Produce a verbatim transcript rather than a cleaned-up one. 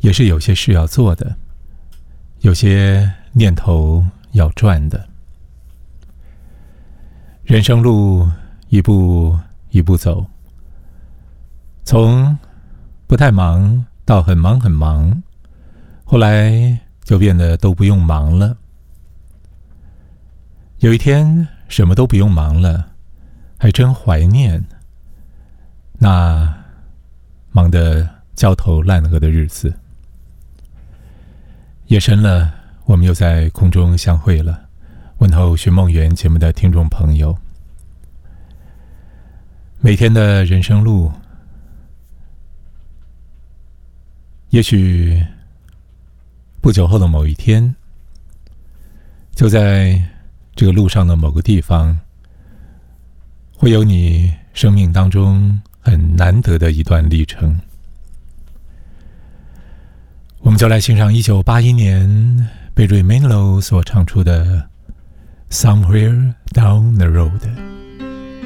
也是有些事要做的，有些念头要转的。人生路一步一步走，从不太忙到很忙很忙，后来就变得都不用忙了。有一天什么都不用忙了，还真怀念那忙得焦头烂额的日子。夜深了，我们又在空中相会了。问候寻梦园节目的听众朋友，每天的人生路，也许不久后的某一天，就在这个路上的某个地方，会有你生命当中很难得的一段历程。我们就来欣赏一九八一年被Ray Manilow所唱出的 Somewhere Down the Road。